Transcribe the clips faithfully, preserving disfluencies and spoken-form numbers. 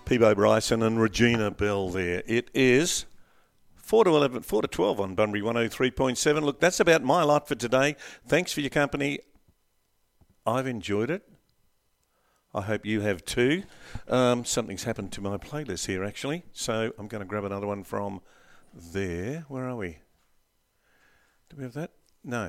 Peebo Bryson and Regina Bell there. It is four to eleven, four to twelve on Bunbury one oh three point seven. Look, that's about my lot for today. Thanks for your company. I've enjoyed it. I hope you have too. Um, something's happened to my playlist here, actually. So I'm going to grab another one from there. Where are we? Do we have that? No.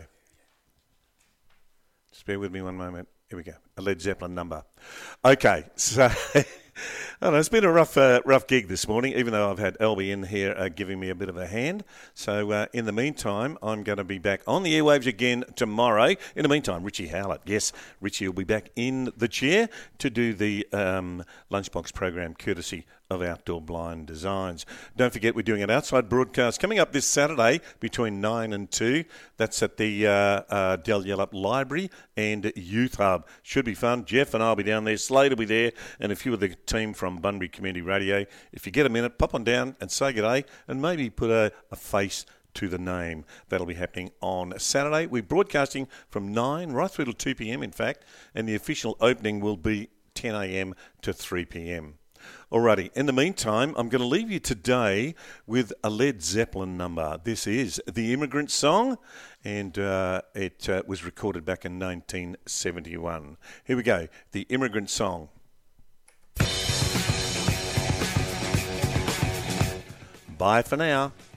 Just bear with me one moment. Here we go. A Led Zeppelin number. Okay, so I don't know, it's been a rough uh, rough gig this morning, even though I've had Albie in here uh, giving me a bit of a hand. So uh, in the meantime, I'm going to be back on the airwaves again tomorrow. In the meantime, Richie Howlett. Yes, Richie will be back in the chair to do the um, Lunchbox program courtesy of Outdoor Blind Designs. Don't forget, we're doing an outside broadcast coming up this Saturday between nine and two. That's at the uh, uh, Del Yellup Library and Youth Hub. Should be fun. Jeff and I'll be down there. Slade will be there, and a few of the team from Bunbury Community Radio. If you get a minute, pop on down and say good day, and maybe put a, a face to the name. That'll be happening on Saturday. We're broadcasting from nine right through till two p.m, in fact, and the official opening will be ten a.m. to three p.m. Alrighty, in the meantime, I'm going to leave you today with a Led Zeppelin number. This is The Immigrant Song, and uh, it uh, was recorded back in nineteen seventy-one. Here we go, The Immigrant Song. Bye for now.